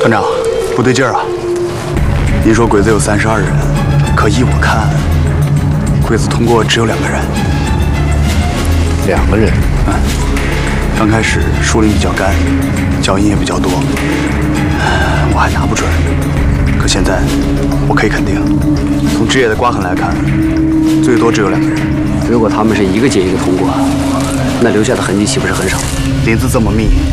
团长，不对劲儿啊！您说鬼子有32人，可依我看，鬼子通过只有2个人。 2个人？ 刚开始树林比较干，脚印也比较多，我还拿不准。可现在我可以肯定，从枝叶的刮痕来看，最多只有2个人。 如果他们是一个接一个通过，那留下的痕迹岂不是很少？ 林子这么密，